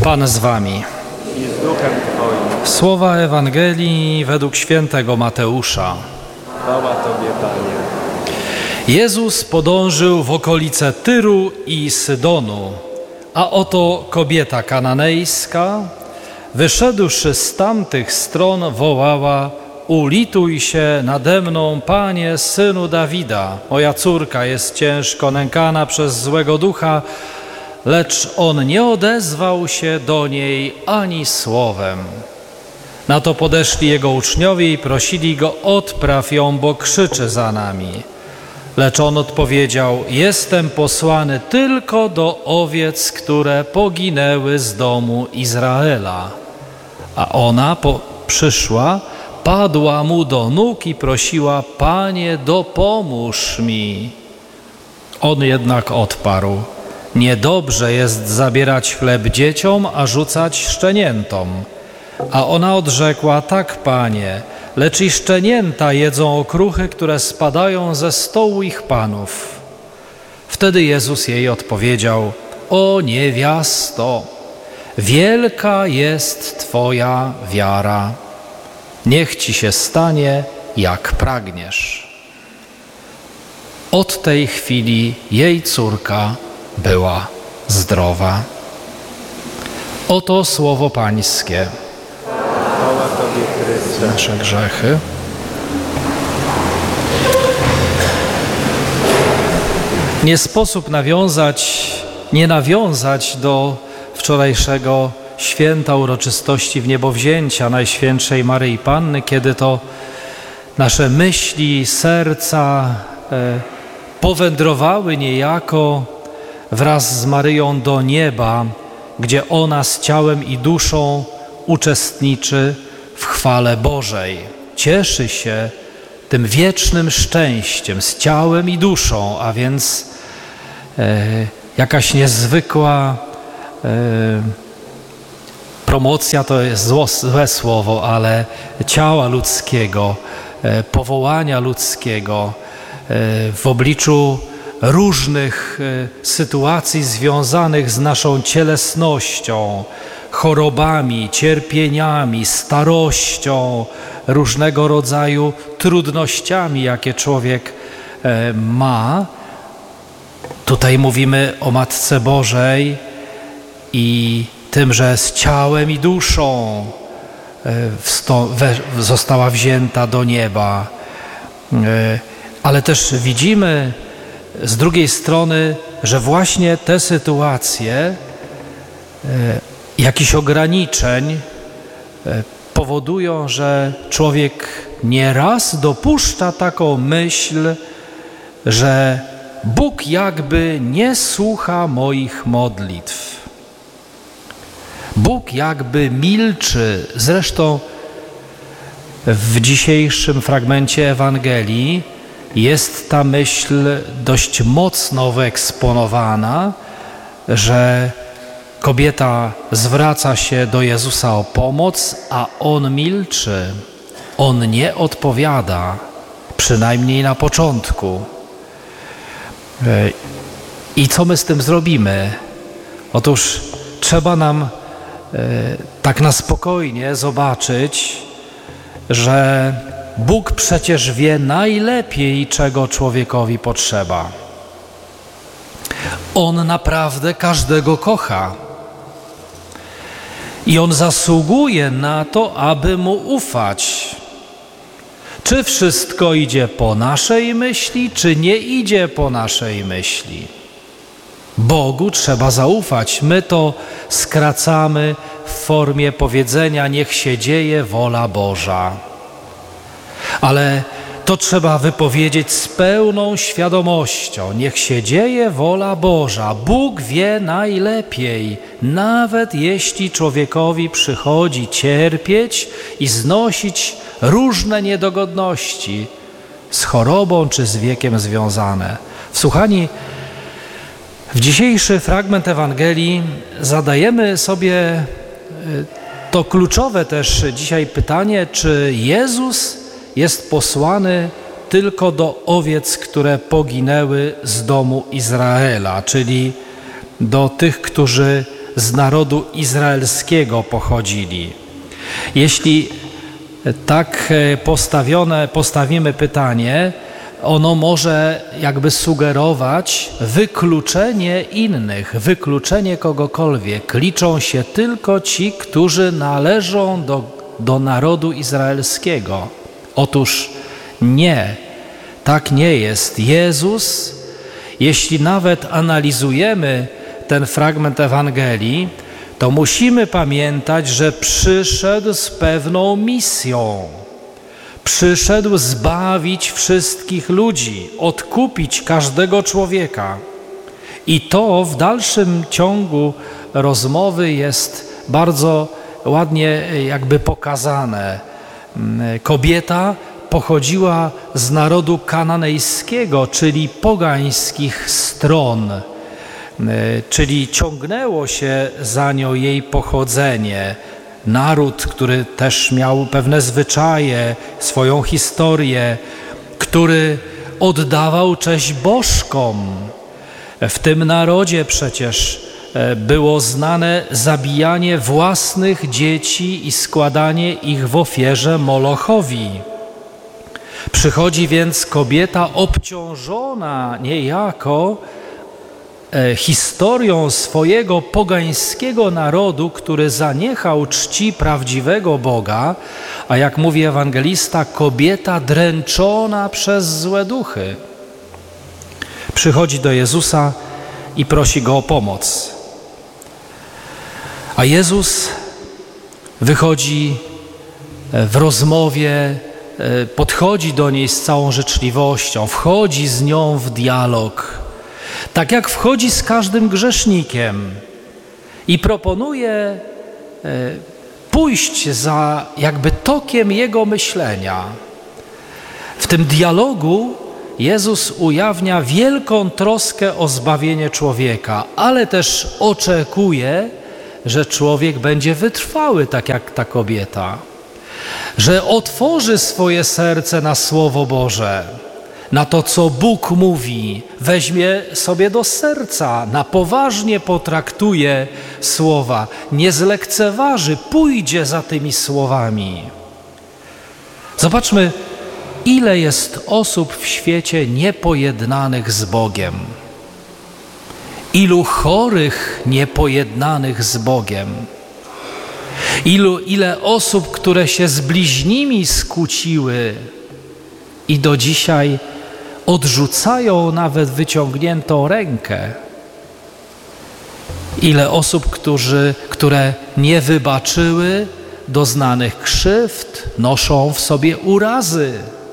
Pan z wami. I z duchem Twoim. Słowa Ewangelii według świętego Mateusza. Chwała Tobie, Panie. Jezus podążył w okolice Tyru i Sydonu, a oto kobieta kananejska, wyszedłszy z tamtych stron, wołała: ulituj się nade mną, Panie, Synu Dawida. Moja córka jest ciężko nękana przez złego ducha. Lecz on nie odezwał się do niej ani słowem. Na to podeszli jego uczniowie i prosili go: odpraw ją, bo krzyczy za nami. Lecz on odpowiedział: jestem posłany tylko do owiec, które poginęły z domu Izraela. A ona przyszła, padła mu do nóg i prosiła: Panie, dopomóż mi. On jednak odparł: niedobrze jest zabierać chleb dzieciom, a rzucać szczeniętom. A ona odrzekła: tak, Panie, lecz i szczenięta jedzą okruchy, które spadają ze stołu ich panów. Wtedy Jezus jej odpowiedział: o niewiasto, wielka jest Twoja wiara. Niech Ci się stanie, jak pragniesz. Od tej chwili jej córka była zdrowa. Oto słowo Pańskie. Chwała Tobie, Chryste. Nasze grzechy. Nie sposób nie nawiązać do wczorajszego święta uroczystości Wniebowzięcia Najświętszej Maryi Panny, kiedy to nasze myśli, serca powędrowały niejako wraz z Maryją do nieba, gdzie ona z ciałem i duszą uczestniczy w chwale Bożej. Cieszy się tym wiecznym szczęściem z ciałem i duszą, a więc jakaś niezwykła promocja, to jest złe słowo, ale ciała ludzkiego, powołania ludzkiego w obliczu różnych sytuacji związanych z naszą cielesnością, chorobami, cierpieniami, starością, różnego rodzaju trudnościami, jakie człowiek ma. Tutaj mówimy o Matce Bożej i tym, że z ciałem i duszą została wzięta do nieba. Ale też widzimy z drugiej strony, że właśnie te sytuacje jakichś ograniczeń powodują, że człowiek nieraz dopuszcza taką myśl, że Bóg jakby nie słucha moich modlitw. Bóg jakby milczy. Zresztą w dzisiejszym fragmencie Ewangelii jest ta myśl dość mocno wyeksponowana, że kobieta zwraca się do Jezusa o pomoc, a On milczy. On nie odpowiada, przynajmniej na początku. I co my z tym zrobimy? Otóż trzeba nam tak na spokojnie zobaczyć, że Bóg przecież wie najlepiej, czego człowiekowi potrzeba. On naprawdę każdego kocha i On zasługuje na to, aby Mu ufać. Czy wszystko idzie po naszej myśli, czy nie idzie po naszej myśli? Bogu trzeba zaufać. My to skracamy w formie powiedzenia: niech się dzieje wola Boża. Ale to trzeba wypowiedzieć z pełną świadomością. Niech się dzieje wola Boża. Bóg wie najlepiej, nawet jeśli człowiekowi przychodzi cierpieć i znosić różne niedogodności z chorobą czy z wiekiem związane. Wsłuchani w dzisiejszy fragment Ewangelii zadajemy sobie to kluczowe też dzisiaj pytanie, czy Jezus jest posłany tylko do owiec, które poginęły z domu Izraela, czyli do tych, którzy z narodu izraelskiego pochodzili. Jeśli tak postawimy pytanie, ono może jakby sugerować wykluczenie innych, wykluczenie kogokolwiek. Liczą się tylko ci, którzy należą do narodu izraelskiego. Otóż nie, tak nie jest. Jezus, jeśli nawet analizujemy ten fragment Ewangelii, to musimy pamiętać, że przyszedł z pewną misją. Przyszedł zbawić wszystkich ludzi, odkupić każdego człowieka. I to w dalszym ciągu rozmowy jest bardzo ładnie jakby pokazane. Kobieta pochodziła z narodu kananejskiego, czyli pogańskich stron, czyli ciągnęło się za nią jej pochodzenie. Naród, który też miał pewne zwyczaje, swoją historię, który oddawał cześć bożkom. W tym narodzie przecież było znane zabijanie własnych dzieci i składanie ich w ofierze Molochowi. Przychodzi więc kobieta obciążona niejako historią swojego pogańskiego narodu, który zaniechał czci prawdziwego Boga, a jak mówi ewangelista, kobieta dręczona przez złe duchy. Przychodzi do Jezusa i prosi Go o pomoc. A Jezus wychodzi w rozmowie, podchodzi do niej z całą życzliwością, wchodzi z nią w dialog, tak jak wchodzi z każdym grzesznikiem i proponuje pójść za jakby tokiem jego myślenia. W tym dialogu Jezus ujawnia wielką troskę o zbawienie człowieka, ale też oczekuje, że człowiek będzie wytrwały, tak jak ta kobieta, że otworzy swoje serce na Słowo Boże, na to, co Bóg mówi, weźmie sobie do serca, na poważnie potraktuje słowa, nie zlekceważy, pójdzie za tymi słowami. Zobaczmy, ile jest osób w świecie niepojednanych z Bogiem. Ilu chorych niepojednanych z Bogiem. Ile osób, które się z bliźnimi skłóciły i do dzisiaj odrzucają nawet wyciągniętą rękę. Ile osób, które nie wybaczyły doznanych krzywd, noszą w sobie urazy.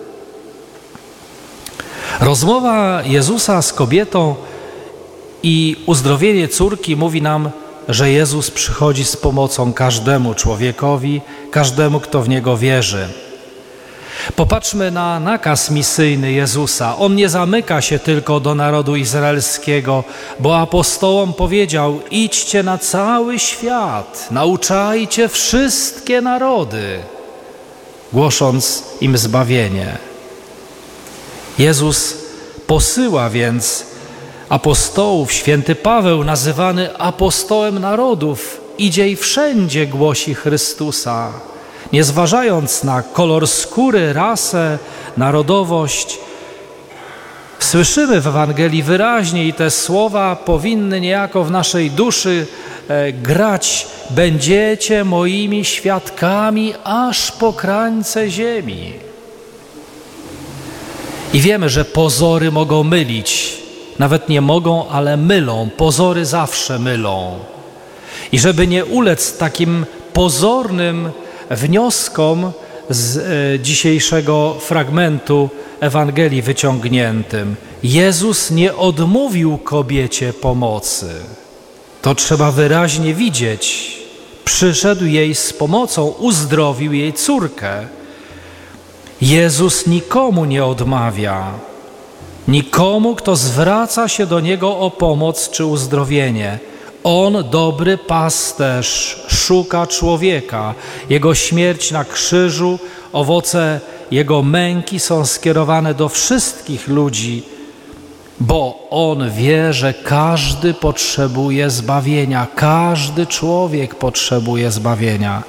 Rozmowa Jezusa z kobietą i uzdrowienie córki mówi nam, że Jezus przychodzi z pomocą każdemu człowiekowi, każdemu, kto w Niego wierzy. Popatrzmy na nakaz misyjny Jezusa. On nie zamyka się tylko do narodu izraelskiego, bo apostołom powiedział: idźcie na cały świat, nauczajcie wszystkie narody, głosząc im zbawienie. Jezus posyła więc apostołów. Święty Paweł, nazywany apostołem narodów, idzie i wszędzie głosi Chrystusa, nie zważając na kolor skóry, rasę, narodowość. Słyszymy w Ewangelii wyraźnie i te słowa powinny niejako w naszej duszy grać: będziecie moimi świadkami aż po krańce ziemi. I wiemy, że pozory mogą mylić. Nawet nie mogą, ale mylą. Pozory zawsze mylą. I żeby nie ulec takim pozornym wnioskom z dzisiejszego fragmentu Ewangelii wyciągniętym, Jezus nie odmówił kobiecie pomocy. To trzeba wyraźnie widzieć. Przyszedł jej z pomocą, uzdrowił jej córkę. Jezus nikomu nie odmawia. Nikomu, kto zwraca się do Niego o pomoc czy uzdrowienie. On, dobry pasterz, szuka człowieka. Jego śmierć na krzyżu, owoce Jego męki są skierowane do wszystkich ludzi, bo On wie, że każdy potrzebuje zbawienia, każdy człowiek potrzebuje zbawienia.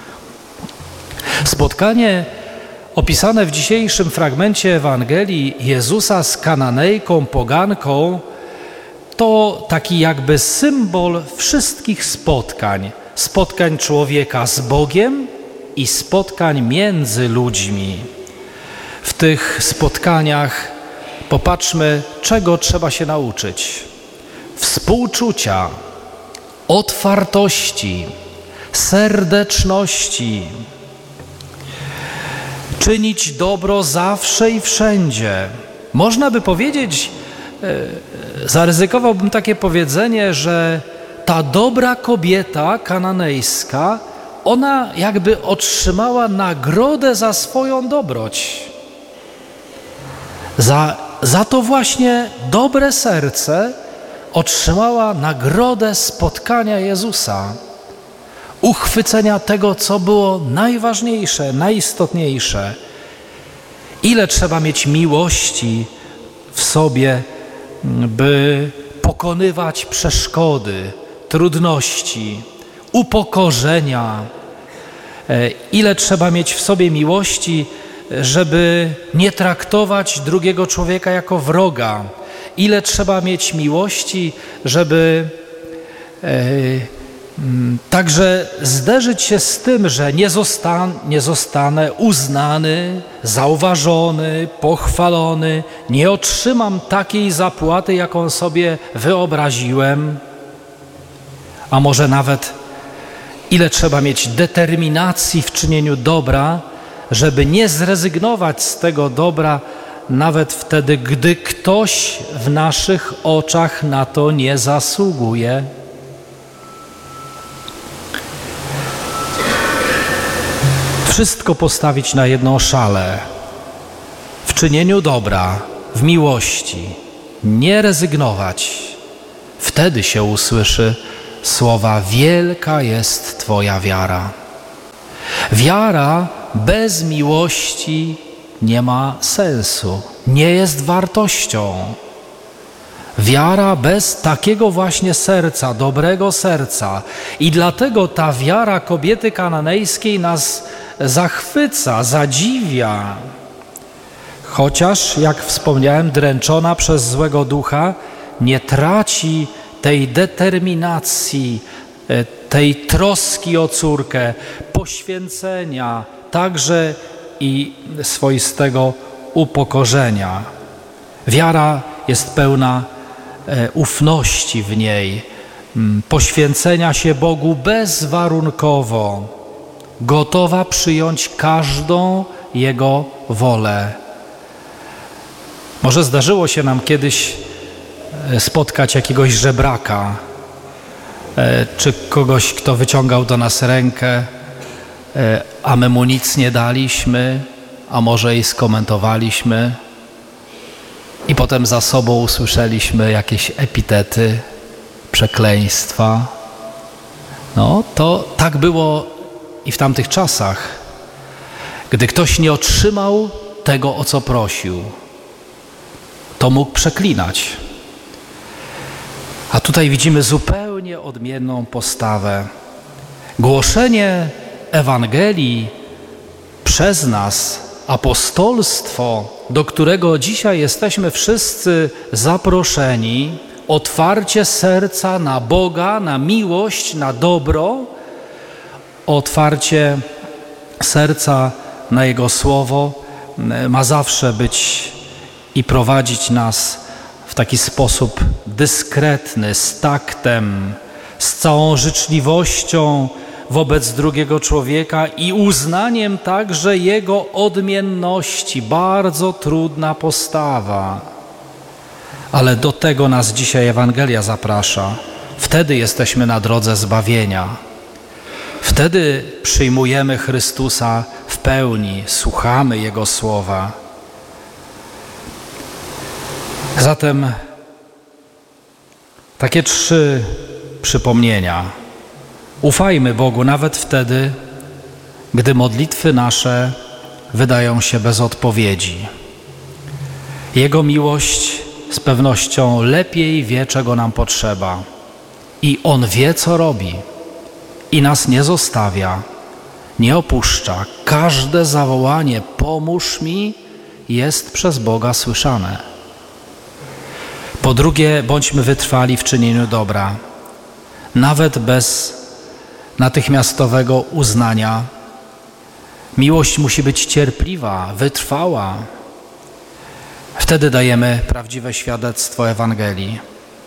Spotkanie opisane w dzisiejszym fragmencie Ewangelii Jezusa z Kananejką, poganką, to taki jakby symbol wszystkich spotkań. Spotkań człowieka z Bogiem i spotkań między ludźmi. W tych spotkaniach popatrzmy, czego trzeba się nauczyć. Współczucia, otwartości, serdeczności. Czynić dobro zawsze i wszędzie. Można by powiedzieć, zaryzykowałbym takie powiedzenie, że ta dobra kobieta kananejska, ona jakby otrzymała nagrodę za swoją dobroć. Za to właśnie dobre serce otrzymała nagrodę spotkania Jezusa. Uchwycenia tego, co było najważniejsze, najistotniejsze. Ile trzeba mieć miłości w sobie, by pokonywać przeszkody, trudności, upokorzenia. Ile trzeba mieć w sobie miłości, żeby nie traktować drugiego człowieka jako wroga. Ile trzeba mieć miłości, żeby także zderzyć się z tym, że nie zostanę uznany, zauważony, pochwalony, nie otrzymam takiej zapłaty, jaką sobie wyobraziłem, a może nawet ile trzeba mieć determinacji w czynieniu dobra, żeby nie zrezygnować z tego dobra, nawet wtedy, gdy ktoś w naszych oczach na to nie zasługuje. Wszystko postawić na jedną szalę, w czynieniu dobra, w miłości, nie rezygnować. Wtedy się usłyszy słowa: wielka jest Twoja wiara. Wiara bez miłości nie ma sensu, nie jest wartością. Wiara bez takiego właśnie serca, dobrego serca. I dlatego ta wiara kobiety kananejskiej nas zachwyca, zadziwia. Chociaż, jak wspomniałem, dręczona przez złego ducha, nie traci tej determinacji, tej troski o córkę, poświęcenia, także i swoistego upokorzenia. Wiara jest pełna ufności w niej, poświęcenia się Bogu bezwarunkowo, gotowa przyjąć każdą Jego wolę. Może zdarzyło się nam kiedyś spotkać jakiegoś żebraka, czy kogoś, kto wyciągał do nas rękę, a my mu nic nie daliśmy, a może i skomentowaliśmy i potem za sobą usłyszeliśmy jakieś epitety, przekleństwa. No to tak było i w tamtych czasach, gdy ktoś nie otrzymał tego, o co prosił, to mógł przeklinać. A tutaj widzimy zupełnie odmienną postawę. Głoszenie Ewangelii przez nas, apostolstwo, do którego dzisiaj jesteśmy wszyscy zaproszeni, otwarcie serca na Boga, na miłość, na dobro, otwarcie serca na Jego Słowo ma zawsze być i prowadzić nas w taki sposób dyskretny, z taktem, z całą życzliwością wobec drugiego człowieka i uznaniem także jego odmienności. Bardzo trudna postawa. Ale do tego nas dzisiaj Ewangelia zaprasza. Wtedy jesteśmy na drodze zbawienia. Wtedy przyjmujemy Chrystusa w pełni, słuchamy Jego słowa. Zatem takie 3 przypomnienia. Ufajmy Bogu nawet wtedy, gdy modlitwy nasze wydają się bez odpowiedzi. Jego miłość z pewnością lepiej wie, czego nam potrzeba. I On wie, co robi. I nas nie zostawia, nie opuszcza. Każde zawołanie „pomóż mi” jest przez Boga słyszane. Po drugie, bądźmy wytrwali w czynieniu dobra. Nawet bez natychmiastowego uznania. Miłość musi być cierpliwa, wytrwała. Wtedy dajemy prawdziwe świadectwo Ewangelii.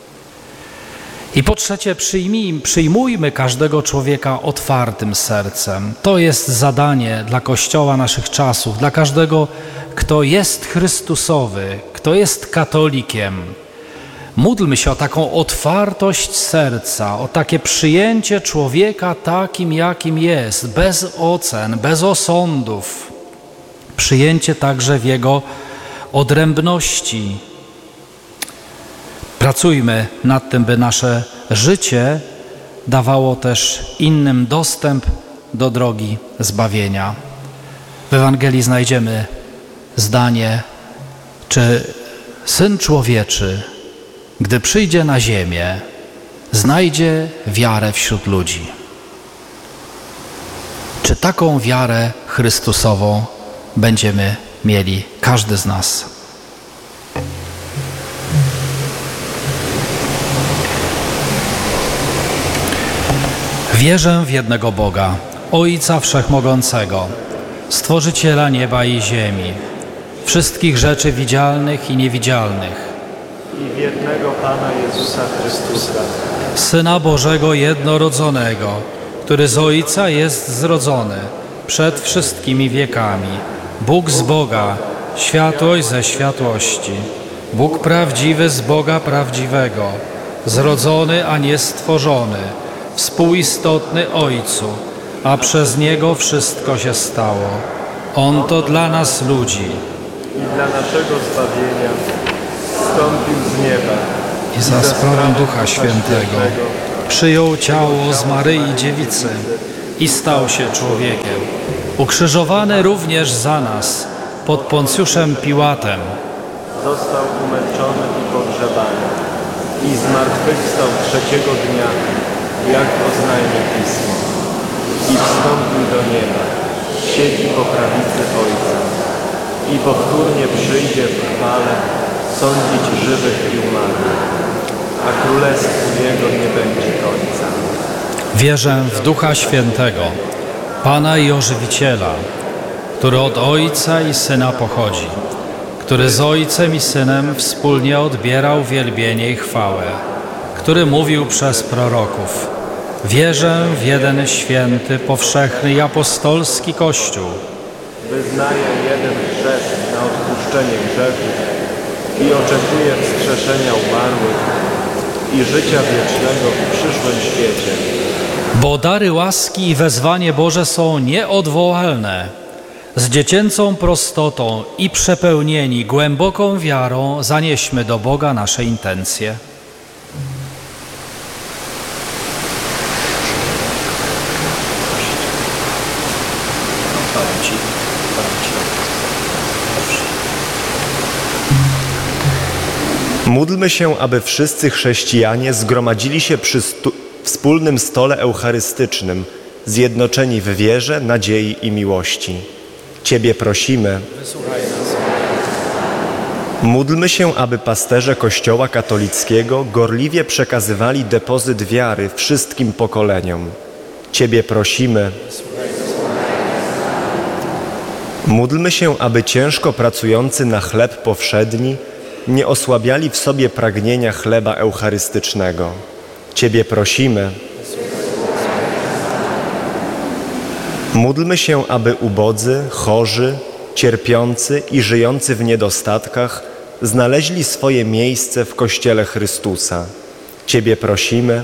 I po trzecie, przyjmujmy każdego człowieka otwartym sercem. To jest zadanie dla Kościoła naszych czasów, dla każdego, kto jest Chrystusowy, kto jest katolikiem. Módlmy się o taką otwartość serca, o takie przyjęcie człowieka takim, jakim jest, bez ocen, bez osądów. Przyjęcie także w jego odrębności. Pracujmy nad tym, by nasze życie dawało też innym dostęp do drogi zbawienia. W Ewangelii znajdziemy zdanie, czy Syn Człowieczy, gdy przyjdzie na ziemię, znajdzie wiarę wśród ludzi. Czy taką wiarę Chrystusową będziemy mieli każdy z nas? Wierzę w jednego Boga, Ojca Wszechmogącego, Stworzyciela nieba i ziemi, wszystkich rzeczy widzialnych i niewidzialnych, I w jednego Pana Jezusa Chrystusa, Syna Bożego jednorodzonego, który z Ojca jest zrodzony przed wszystkimi wiekami, Bóg z Boga, światłość ze światłości, Bóg prawdziwy z Boga prawdziwego, zrodzony, a nie stworzony, współistotny Ojcu, a przez Niego wszystko się stało. On to dla nas ludzi i dla naszego zbawienia zstąpił z nieba i za sprawą Ducha Świętego przyjął ciało z Maryi Dziewicy i stał się człowiekiem. Ukrzyżowany również za nas pod Poncjuszem Piłatem. Został umęczony i pogrzebany i zmartwychwstał trzeciego dnia, jak oznajmia Pismo. I wstąpił do nieba, siedzi po prawicy Ojca i powtórnie przyjdzie w chwale sądzić żywych i umarłych, a królestwu Jego nie będzie końca. Wierzę w Ducha Świętego, Pana i Ożywiciela, który od Ojca i Syna pochodzi, który z Ojcem i Synem wspólnie odbierał wielbienie i chwałę, który mówił przez proroków. Wierzę w jeden święty, powszechny i apostolski Kościół. Wyznaję jeden chrzest na odpuszczenie grzechów i oczekuję wskrzeszenia umarłych i życia wiecznego w przyszłym świecie. Bo dary łaski i wezwanie Boże są nieodwołalne. Z dziecięcą prostotą i przepełnieni głęboką wiarą zanieśmy do Boga nasze intencje. Módlmy się, aby wszyscy chrześcijanie zgromadzili się przy wspólnym stole eucharystycznym, zjednoczeni w wierze, nadziei i miłości. Ciebie prosimy. Wysłuchaj nas. Módlmy się, aby pasterze Kościoła katolickiego gorliwie przekazywali depozyt wiary wszystkim pokoleniom. Ciebie prosimy. Módlmy się, aby ciężko pracujący na chleb powszedni nie osłabiali w sobie pragnienia chleba eucharystycznego. Ciebie prosimy. Módlmy się, aby ubodzy, chorzy, cierpiący i żyjący w niedostatkach znaleźli swoje miejsce w Kościele Chrystusa. Ciebie prosimy.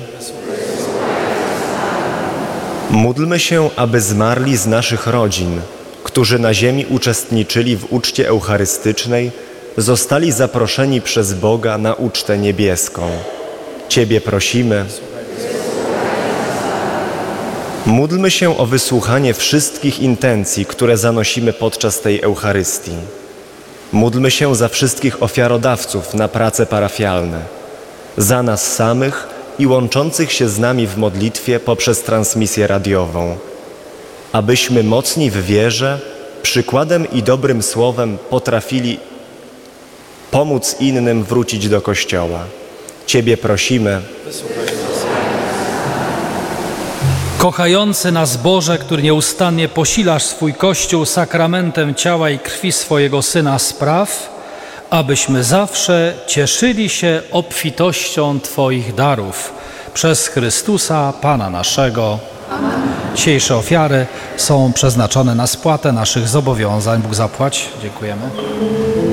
Módlmy się, aby zmarli z naszych rodzin, którzy na ziemi uczestniczyli w uczcie eucharystycznej, zostali zaproszeni przez Boga na ucztę niebieską. Ciebie prosimy. Módlmy się o wysłuchanie wszystkich intencji, które zanosimy podczas tej Eucharystii. Módlmy się za wszystkich ofiarodawców na prace parafialne, za nas samych i łączących się z nami w modlitwie poprzez transmisję radiową, abyśmy mocni w wierze, przykładem i dobrym słowem potrafili pomóc innym wrócić do Kościoła. Ciebie prosimy. Kochający nas Boże, który nieustannie posilasz swój Kościół sakramentem ciała i krwi swojego Syna, spraw, abyśmy zawsze cieszyli się obfitością Twoich darów przez Chrystusa, Pana naszego. Amen. Dzisiejsze ofiary są przeznaczone na spłatę naszych zobowiązań. Bóg zapłać. Dziękujemy.